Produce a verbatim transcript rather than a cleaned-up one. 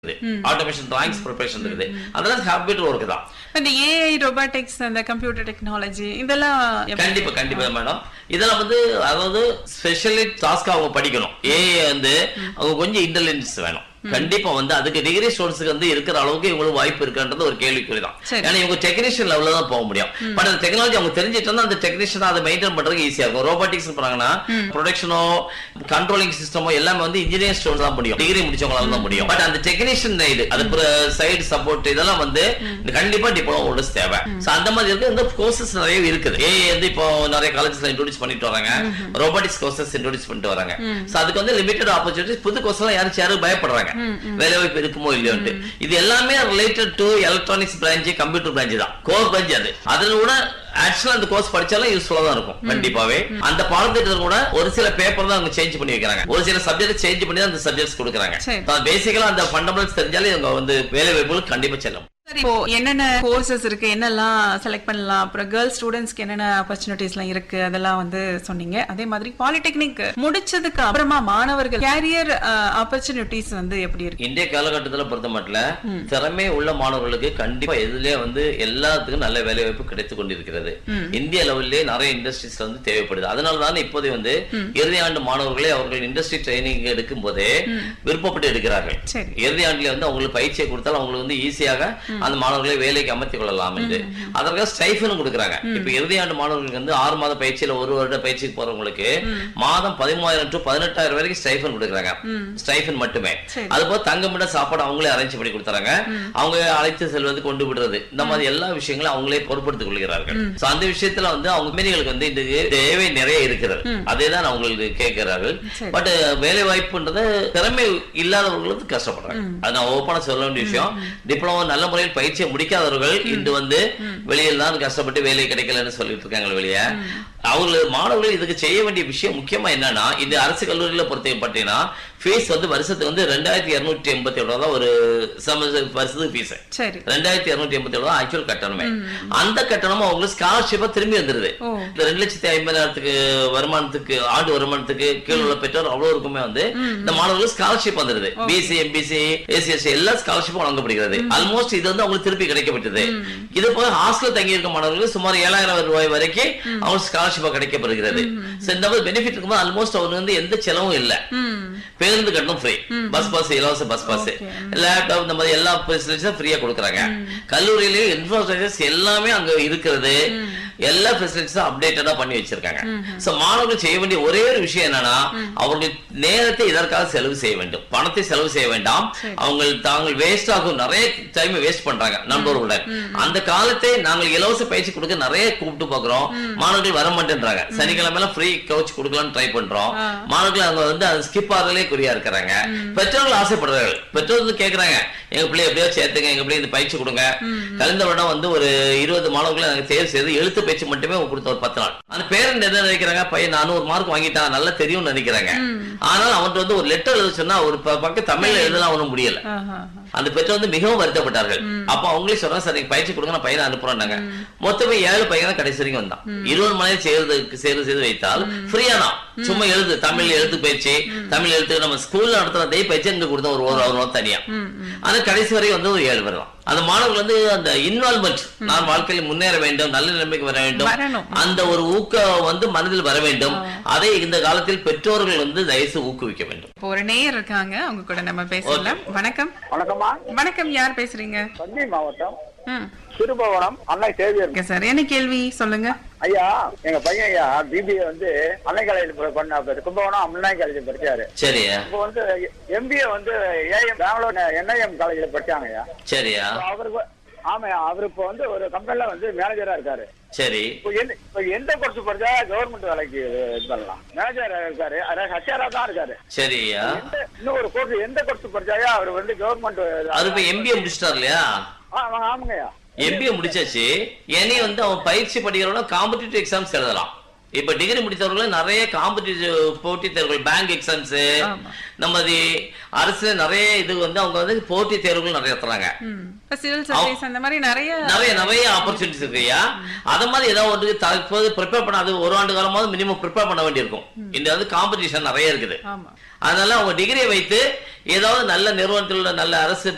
Automation drawings preparation இருக்குது. அதெல்லாம் computer work தான். இந்த ஏஐ ரோபோட்டிக்ஸ் அந்த கம்ப்யூட்டர் டெக்னாலஜி இதெல்லாம் கண்டிப்பா கண்டிப்பா மேடம். இதெல்லாம் வந்து அதாவது ஸ்பெஷலி டாஸ்க் அவங்க படிக்கணும். ஏஐ வந்து அவங்க கொஞ்சம் இன்டெலிஜென்ஸ் வேணும். கண்டிப்பா வந்து அதுக்கு டிகிரி ஸ்டூடெண்ட்ஸ்க்கு வந்து இருக்கிற அளவுக்கு இவங்களுக்கு வாய்ப்பு இருக்குன்றது ஒரு கேள்விக்குறி தான். ஏன்னா இவங்க டெக்னீஷியன் லெவல்ல தான் போக முடியும். பட் அந்த டெக்னாலஜி அவங்க தெரிஞ்சிட்டா அந்த டெக்னீஷியன் அதை மெயின்டைன் பண்றதுக்கு ஈஸியா இருக்கும். ரோபோட்டிக்ஸ் போறாங்கன்னா ப்ரொடக்ஷனோ கண்ட்ரோலிங் சிஸ்டமோ எல்லாமே வந்து இன்ஜினியர் ஸ்டூடெண்ட்ஸ் தான் முடியும், டிகிரி முடிச்சவங்களால தான் முடியும். பட் அந்த டெக்னீஷியன் சைடு அது சைடு சப்போர்ட் இதெல்லாம் வந்து கண்டிப்பா டிப்ளமோ கோர்ஸ் தேவை. சோ அந்த மாதிரி இருக்கு. இந்த கோர்சஸ் நிறைய இருக்குது. ஏஐ வந்து இப்போ நிறைய காலேஜஸ்ல இன்ட்ரோடியூஸ் பண்ணிட்டு வராங்க. ரோபோட்டிக்ஸ் கோர்சஸ் இன்ட்ரோடியூஸ் பண்ணிட்டு வராங்க. சோ அதுக்கு வந்து லிமிட்டட் ஆப்பர்ச்சுனிட்டிஸ். புது கோர்ஸ் எல்லாம் யாரும் சேர பயப்படுறாங்க வேலை வாய்ப்பு இருக்குமோ இல்லையோட்டு. இது எல்லாமே related to electronics branch, computer branch தான் கோர் பிரான்ச். அது அதுல கூட ஆக்சுவலா அந்த கோர்ஸ் படிச்சாலும் யூஸ்ஃபுல்லா தான் இருக்கும். கண்டிப்பாவே அந்த பாடத்திட்டத்துல கூட ஒரு சில பேப்பர் தான் அவங்க சேஞ்ச் பண்ணி வைக்கிறாங்க. ஒரு சில சப்ஜெக்ட் சேஞ்ச் பண்ணி தான் அந்த சப்ஜெக்ட்ஸ் கொடுக்குறாங்க. பேசிக்கலா அந்த ஃபண்டமெண்டல்ஸ் தெரிஞ்சாலே இவங்க வந்து வேலை வாய்ப்புகளுக்கு கண்டிப்பா செல்லும். இப்போ என்னென்ன கோர்சஸ் இருக்கு, என்னெல்லாம் செலக்ட் பண்ணலாம், அப்புறம் கேர்ள்ஸ் ஸ்டூடெண்ட்ஸ்க்கு என்னென்ன ஆப்பர்ச்சுனிட்டிஸ்லாம் இருக்கு அதெல்லாம் வந்து சொன்னீங்க. அதே மாதிரி பாலிடெக்னிக் முடிச்சதுக்கு அப்புறமா மாணவர்கள் கேரியர் ஆப்பர்ச்சுனிட்டிஸ் வந்து எப்படி இருக்கு? இந்திய காலகட்டத்தில் பொறுத்த மட்டும் திறமை உள்ள மாணவர்களுக்கு கண்டிப்பா எதுலயே வந்து எல்லாத்துக்கும் நல்ல வேலை வாய்ப்பு கிடைத்து கொண்டிருக்கிறது. இந்திய லெவல்லே நிறைய இண்டஸ்ட்ரீஸ் வந்து தேவைப்படுது. அதனாலதான் இப்போதே வந்து இறுதி ஆண்டு மாணவர்களே அவர்கள் இண்டஸ்ட்ரி ட்ரைனிங் எடுக்கும் போதே விருப்பப்பட்டு எடுக்கிறார்கள். இறுதி ஆண்டுல வந்து அவங்களுக்கு பயிற்சியை கொடுத்தால் அவங்களுக்கு வந்து ஈஸியாக அந்த மாணவர்களை வேலைக்கு அமர்த்திக் கொள்ளலாம் என்று அதற்காக ஸ்டைஃபன் கொடுக்குறாங்க. இப்ப இறுதி ஆண்டு மாணவர்களுக்கு வந்து ஆறு மாத பயிற்சியில ஒரு வருட பயிற்சிக்கு போறவங்களுக்கு மாதம் பதிமூவாயிரம் டு பதினெட்டாயிரம் வரைக்கும் ஸ்டைஃபன் கொடுக்குறாங்க. ஸ்டைஃபன் மட்டுமே. அது போல தங்கமிட சாப்பாடு அவங்களே அரேஞ்ச் பண்ணி கொடுத்துறாங்க. அவங்க அழைத்து செல்வது கொண்டு விடுறது இந்த மாதிரி எல்லா விஷயங்களும் அவங்களே பொறுப்படுத்திக் கொள்கிறார்கள். அந்த விஷயத்துல வந்து அவங்க மேனிகளுக்கு வந்து இதுக்கு தேவை நிறைய இருக்கிறது. அதே தான் அவங்களுக்கு கேட்கிறார்கள். பட் வேலை வாய்ப்புன்றது திறமை இல்லாதவர்களுக்கு கஷ்டப்படுறாங்க. அது நான் ஓப்பனா சொல்ல வேண்டிய விஷயம். டிப்ளமோ நல்ல முறையில் பயிற்சியை முடிக்காதவர்கள் இன்று வந்து வெளியில் தான் கஷ்டப்பட்டு வேலை கிடைக்கலன்னு சொல்லிட்டு இருக்காங்க வெளியே. அவர்கள் மாணவர்கள் இதுக்கு செய்ய வேண்டிய விஷயம் முக்கியமா என்னன்னா, இந்த அரசு கல்லூரியில பொறுத்த பார்த்தீங்கன்னா ஃபீஸ் வந்து வருஷத்துக்கு வந்து ரெண்டாயிரத்தி இருநூற்றி எண்பத்தி ஏழு ரூபா ஒரு வருஷத்துக்கு ஃபீஸ். ரெண்டாயிரத்தி இருநூற்றி எண்பத்தி ஏழு ரூபா ஆக்சுவல் கட்டணமே. அந்த கட்டணமும் அவங்களுக்கு ஸ்காலர்ஷிப்பா திரும்பி வந்துருது. இந்த ரெண்டு லட்சத்தி ஐம்பதாயிரத்துக்கு வருமானத்துக்கு ஆண்டு வருமானத்துக்கு கீழ் உள்ள பெற்றோர் அவ்வளவு இருக்குமே வந்து இந்த மாணவர்களுக்கு ஸ்காலர்ஷிப் வந்துருது. பிசி, எம்பிசி, ஏசிஎஸ்சி எல்லா ஸ்காலர்ஷிப்பும் வழங்கப்படுகிறது. ஆல்மோஸ்ட் இது வந்து அவங்களுக்கு திருப்பி கிடைக்கப்பட்டது. இது போல ஹாஸ்டல் தங்கி இருக்க மாணவர்களுக்கு சுமார் ஏழாயிரம் ரூபாய் வரைக்கும் அவங்களுக்கு ஸ்காலர்ஷிப்பா கிடைக்கப்படுகிறது. இந்த மாதிரி பெனிஃபிட் இருக்கும்போது ஆல்மோஸ்ட் அவருக்கு வந்து எந்த செலவும் இல்ல. பேருந்து கட்டணம் ஃப்ரீ, பஸ் பாஸ் இலவச பஸ் பாஸ், லேப்டாப் இந்த மாதிரி எல்லா ஃபெசிலிட்டிஸும் ஃப்ரீயா கொடுக்குறாங்க. கல்லூரியிலேயே இன்ஃப்ராஸ்ட்ரக்சர்ஸ் எல்லாமே அங்க இருக்கிறது. எல்லா ஃபெசிலிட்டிஸும் அப்டேட்டடா பண்ணி வச்சிருக்காங்க. சோ மாணவர்கள் செய்ய வேண்டிய ஒரே ஒரு விஷயம் என்னன்னா, அவர்கள் நேரத்தை இதற்காக செலவு செய்ய வேண்டும். பணத்தை செலவு செய்ய வேண்டாம். அவங்க தாங்கள் வேஸ்ட் ஆகும் நிறைய டைம் வேஸ்ட் பண்றாங்க நண்பர்களுடன். அந்த காலத்தை நாங்கள் இலவச பயிற்சி கொடுக்க நிறைய கூப்பிட்டு பாக்குறோம். மாணவர்கள் வர மாட்டேன்றாங்க. சனிக்கிழமை ஃப்ரீ கோச் கொடுக்கலாம்னு ட்ரை பண்றோம். மாணவர்கள் அவங்க வந்து அது ஸ்கிப் ஆறதுலே குறியா இருக்கிறாங்க. பெற்றோர்கள் ஆசைப்படுறார்கள். பெற்றோர்கள் கேட்கறாங்க, எங்க பிள்ளை எப்படியோ சேர்த்துங்க, எங்க பிள்ளை இந்த பயிற்சி கொடுங்க. கலந்த வருடம் வந்து ஒரு இருபது மாணவர்களை நாங்கள் தேர்வு செய்து எழுத்து பயிற்சி மட்டுமே கொடுத்த ஒரு பத்து நாள். அந்த பேரண்ட் என்ன நினைக்கிறாங்க, பையன் நானூறு மார்க் வாங்கிட்டான் நல்லா தெரியும்னு நினைக்கிறாங்க. ஆனால் அவன் வந்து ஒரு லெட்டர் எழுத சொன்னா ஒரு பக்கம் தமிழ்ல எழுதலாம் ஒன்றும் முடியல. அந்த பெற்றோர் வந்து மிகவும் வருத்தப்பட்டார்கள். அப்ப அவங்களே சொல்றாங்க, சார் நீங்க பயிற்சி கொடுங்க, நான் பையனை அனுப்புறேன்னாங்க. மொத்தமே ஏழு பையன் கடைசி வரைக்கும் வந்தான். இருபது மணி நேரம் சேர்றதுக்கு சேர்ந்து செய்து வைத்தால் ஃப்ரீயா தான் சும்மா எழுது தமிழ் எழுத்து பயிற்சி, தமிழ் எழுத்து நம்ம ஸ்கூல்ல நடத்துற அதே பயிற்சி அங்க கொடுத்த ஒரு ஒரு தனியா. ஆனா கடைசி வரை வந்து ஒரு ஏழு பேர் தான். அந்த மாணவர்கள் வந்து அந்த இன்வால்மெண்ட், நான் வாழ்க்கையில் முன்னேற வேண்டும், நல்ல நிலைமைக்கு வர வேண்டும், அந்த ஒரு ஊக்கம் வந்து மனதில் வர வேண்டும். அதை இந்த காலத்தில் பெற்றோர்கள் வந்து தயவுசெய்து ஊக்குவிக்க வேண்டும். ஒரு நேயர் இருக்காங்க, அவங்க கூட நம்ம பேசலாம். வணக்கம். வணக்கம்மா. வணக்கம், யார் பேசுறீங்க? தஞ்சை மாவட்டம் திருபுவனம் அன்னை சேவியர் சார். என்ன கேள்வி சொல்லுங்க. ஐயா, எங்க பையன் ஐயா பிபிஏ வந்து அன்னை காலேஜ் பண்ண கும்பகோணம் அன்னை காலேஜ் படிச்சாரு. சரியா. இப்போ வந்து எம்பிஏ வந்து ஏஎம் பெங்களூர் என்ஐஎம் காலேஜ்ல படிச்சாங்க ஐயா. சரியா. அவருக்கு ஆமா, அவரு இப்ப வந்து ஒரு கம்பெனில வந்து மேனேஜரா இருக்காரு. சரி. இப்ப எந்த கோர்ஸ் படிச்சா கவர்மெண்ட் வேலைக்கு இது பண்ணலாம்? மேனேஜரா இருக்காரு, அதாவது ஹச்ஆரா தான் இருக்காரு. சரியா. இன்னும் ஒரு கோர்ஸ் எந்த கோர்ஸ் படிச்சாயா அவர் வந்து கவர்மெண்ட்? அது இப்ப எம்பிஏ முடிச்சிட்டாரு இல்லையா? ஆமாங்கய்யா, எம்பிஏ முடிச்சாச்சு. இனி வந்து அவன் பயிற்சி படிக்கிறவங்க காம்படிட்டிவ் எக்ஸாம்ஸ் எழுதலாம். இப்ப டிகிரி முடித்தவர்கள் நிறைய காம்படிட்டிவ் போட்டித் தேர்வுகள், பேங்க் எக்ஸாம்ஸ், நம்ம அரசு நிறைய இது வந்து அவங்க வந்து போட்டித் தேர்வுகள் நிறைய தராங்க. நிறைய நிறைய ஆப்பர்ச்சுனிட்டிஸ் இருக்குயா. அத மாதிரி ஏதாவது ஒன்று தற்போது ப்ரிப்பேர் பண்ண, அது ஒரு ஆண்டு காலமாவது மினிமம் ப்ரிப்பேர் பண்ண வேண்டியிருக்கும். இந்த வந்து காம்படிஷன் நிறைய இருக்குது. அதனால அவங்க டிகிரியை வைத்து ஏதாவது நல்ல நிறுவனத்தில் உள்ள நல்ல அரசு